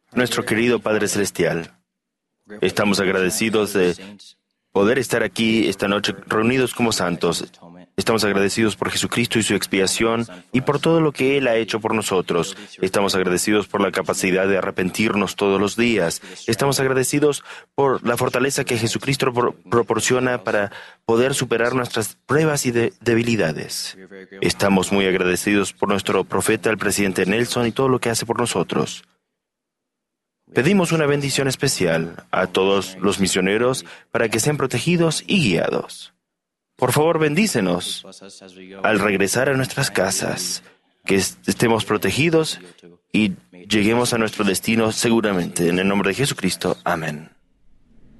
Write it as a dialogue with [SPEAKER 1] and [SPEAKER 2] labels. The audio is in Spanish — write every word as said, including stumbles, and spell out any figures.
[SPEAKER 1] Nuestro querido Padre Celestial, estamos agradecidos de poder estar aquí esta noche reunidos como santos. Estamos agradecidos por Jesucristo y su expiación y por todo lo que Él ha hecho por nosotros. Estamos agradecidos por la capacidad de arrepentirnos todos los días. Estamos agradecidos por la fortaleza que Jesucristo pro- proporciona para poder superar nuestras pruebas y de- debilidades. Estamos muy agradecidos por nuestro profeta, el presidente Nelson, y todo lo que hace por nosotros. Pedimos una bendición especial a todos los misioneros para que sean protegidos y guiados. Por favor, bendícenos al regresar a nuestras casas, que est- estemos protegidos y lleguemos a nuestro destino seguramente. En el nombre de Jesucristo. Amén.